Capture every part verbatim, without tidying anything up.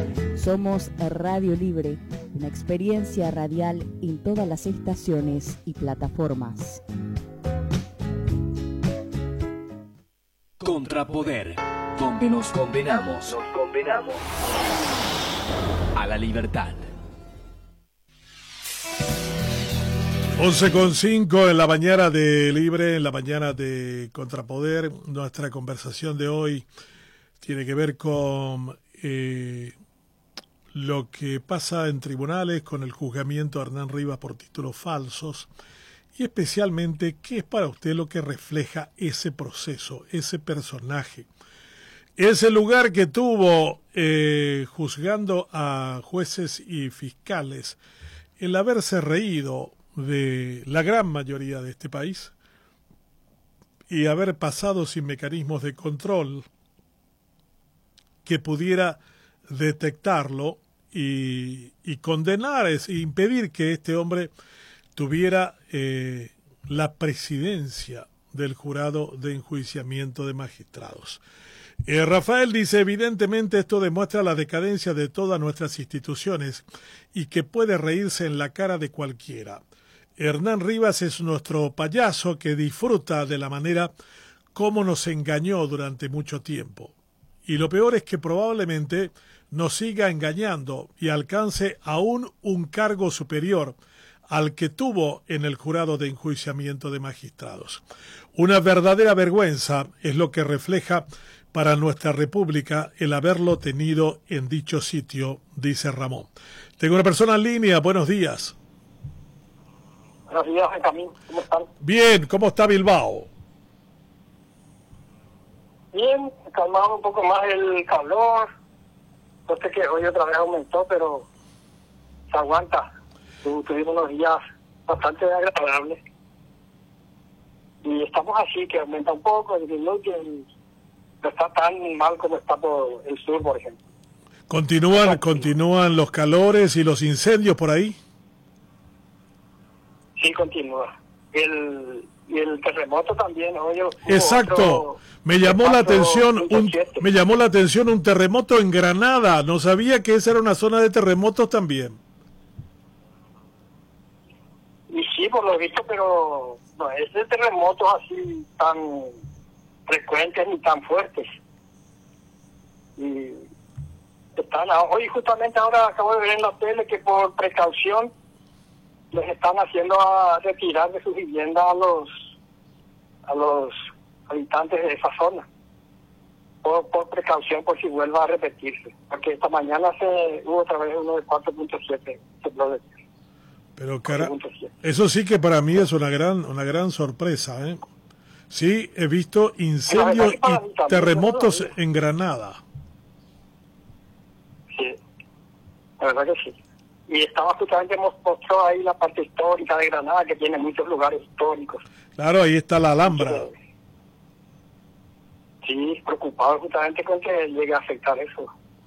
Somos Radio Libre, una experiencia radial en todas las estaciones y plataformas. Contrapoder, donde nos condenamos, nos condenamos a la libertad. once con cinco en la mañana de Libre, en la mañana de Contrapoder. Nuestra conversación de hoy tiene que ver con eh, lo que pasa en tribunales con el juzgamiento de Hernán Rivas por títulos falsos y especialmente qué es para usted lo que refleja ese proceso, ese personaje, ese lugar que tuvo eh, juzgando a jueces y fiscales, el haberse reído de la gran mayoría de este país y haber pasado sin mecanismos de control que pudiera detectarlo y, y condenar, es impedir que este hombre tuviera eh, la presidencia del jurado de enjuiciamiento de magistrados. Eh, Rafael dice, evidentemente esto demuestra la decadencia de todas nuestras instituciones y que puede reírse en la cara de cualquiera. Hernán Rivas es nuestro payaso que disfruta de la manera como nos engañó durante mucho tiempo. Y lo peor es que probablemente nos siga engañando y alcance aún un cargo superior al que tuvo en el jurado de enjuiciamiento de magistrados. Una verdadera vergüenza es lo que refleja para nuestra república el haberlo tenido en dicho sitio, dice Ramón. Tengo una persona en línea, buenos días. Buenos días, Benjamín, ¿cómo están? Bien, ¿cómo está Bilbao? Bien, calmado un poco más el calor. No sé que hoy otra vez aumentó, pero se aguanta. Tu, tuvimos unos días bastante agradables. Y estamos así, que aumenta un poco, disminuye, y no está tan mal como está por el sur, por ejemplo. ¿Continúan, continúan los calores y los incendios por ahí? Sí, continúa. El, y el terremoto también, oye. Exacto. Otro, me llamó la atención un, me llamó la atención un terremoto en Granada. No sabía que esa era una zona de terremotos también. Y sí, por lo visto, pero no es de terremotos así tan frecuentes ni tan fuertes. Y están hoy justamente ahora acabo de ver en la tele que por precaución les están haciendo a retirar de su vivienda a los a los habitantes de esa zona por, por precaución, por si vuelva a repetirse, porque esta mañana se hubo otra vez uno de cuatro punto siete temblor de pero cara, eso sí que para mí es una gran una gran sorpresa, ¿eh? Sí, he visto incendios y terremotos en Granada. Sí, la verdad que sí. Y estaba justamente, mostró ahí la parte histórica de Granada, que tiene muchos lugares históricos. Claro, ahí está la Alhambra. Sí, preocupado justamente con que llegue a afectar eso.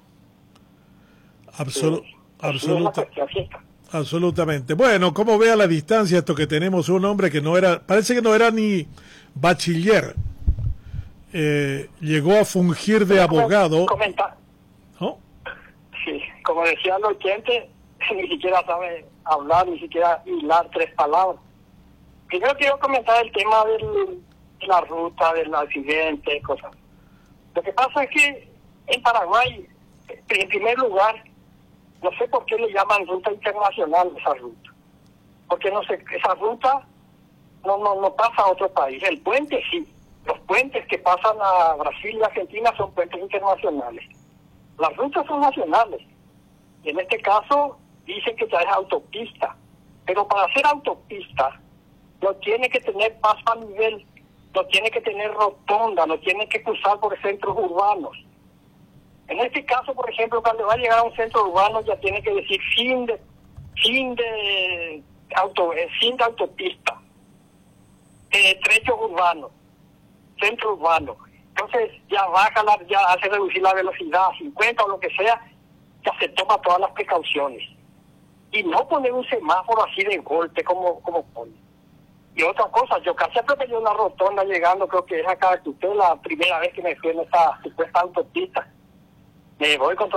Absol sí, absoluta absolutamente. Bueno, ¿cómo ve a la distancia esto que tenemos un hombre que no era, parece que no era ni bachiller, eh, llegó a fungir de abogado? Comentar. ¿Oh? Sí, como decía el oyente, ni siquiera sabe hablar, ni siquiera hilar tres palabras. Primero quiero comentar el tema del, de la ruta, del accidente, cosas. Lo que pasa es que en Paraguay, en primer lugar, no sé por qué le llaman ruta internacional esa ruta. Porque no sé, esa ruta no, no, no pasa a otro país. El puente sí. Los puentes que pasan a Brasil y Argentina son puentes internacionales. Las rutas son nacionales. Y en este caso dicen que ya es autopista, pero para hacer autopista no tiene que tener paso a nivel, no tiene que tener rotonda, no tiene que cruzar por centros urbanos. En este caso, por ejemplo, cuando va a llegar a un centro urbano ya tiene que decir fin de fin de auto eh, fin de autopista, eh, trechos urbanos, centro urbano. Entonces ya baja, la, ya hace reducir la velocidad a cincuenta o lo que sea, ya se toma todas las precauciones. Y no poner un semáforo así de golpe como, como pone. Y otra cosa, yo casi atropellé una rotonda llegando, creo que es acá de Tutela, la primera vez que me fui en esa supuesta autopista. Me voy contra